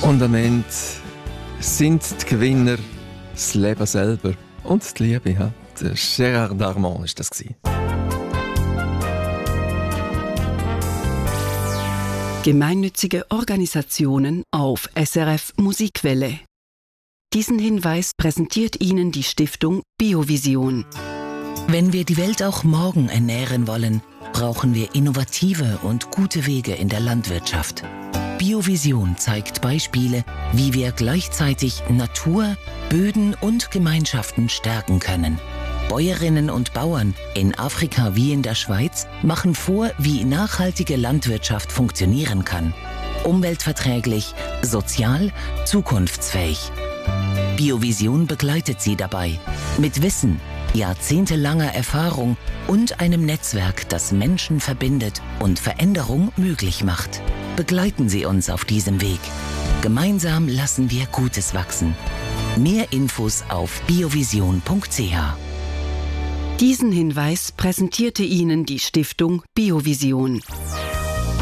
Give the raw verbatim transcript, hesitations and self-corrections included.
Und am Ende sind die Gewinner das Leben selber und die Liebe. Ja. Der Gérard Darmon war das. Gemeinnützige Organisationen auf S R F Musikwelle. Diesen Hinweis präsentiert Ihnen die Stiftung Biovision. Wenn wir die Welt auch morgen ernähren wollen, brauchen wir innovative und gute Wege in der Landwirtschaft. Biovision zeigt Beispiele, wie wir gleichzeitig Natur, Böden und Gemeinschaften stärken können. Bäuerinnen und Bauern in Afrika wie in der Schweiz machen vor, wie nachhaltige Landwirtschaft funktionieren kann. Umweltverträglich, sozial, zukunftsfähig. Biovision begleitet sie dabei. Mit Wissen, jahrzehntelanger Erfahrung und einem Netzwerk, das Menschen verbindet und Veränderung möglich macht. Begleiten Sie uns auf diesem Weg. Gemeinsam lassen wir Gutes wachsen. Mehr Infos auf biovision punkt c h. Diesen Hinweis präsentierte Ihnen die Stiftung Biovision.